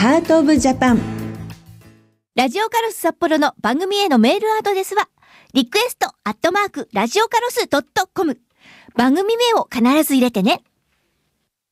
ハートオブジャパン。 ラジオカロス札幌の番組へのメールアドレスはrequest@radiocalros.com。番組名を必ず入れてね。